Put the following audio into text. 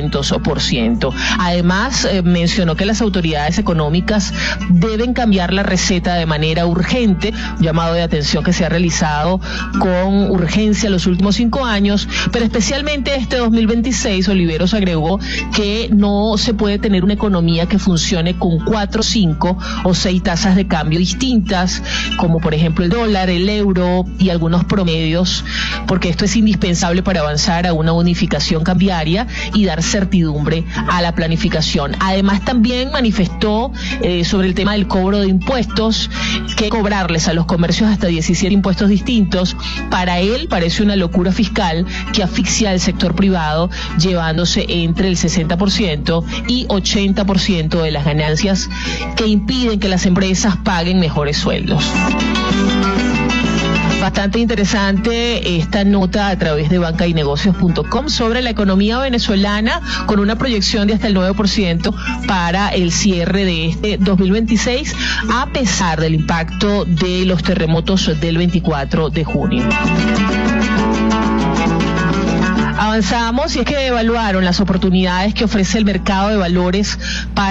200%. Además, mencionó que las autoridades económicas deben cambiar la receta de manera urgente, un llamado de atención que se ha realizado con urgencia los últimos 5 años, pero especialmente este 2026. Oliveros agregó que no se puede tener una economía que funcione con 4, 5 o 6 tasas de cambio distintas, como por ejemplo el dólar, el euro y algunos promedios, porque esto es indispensable para avanzar a una unificación cambiaria y dar certidumbre a la planificación. Además, también manifestó sobre el tema del cobro de impuestos, que cobrarles a los comercios hasta 17 impuestos distintos, para él parece una locura fiscal que asfixia al sector privado, llevándose entre el 60% y 80% de las ganancias, que impiden que las empresas paguen mejores sueldos. Bastante interesante esta nota a través de bancaynegocios.com sobre la economía venezolana, con una proyección de hasta el 9% para el cierre de este 2026, a pesar del impacto de los terremotos del 24 de junio. Avanzamos, y es que evaluaron las oportunidades que ofrece el mercado de valores para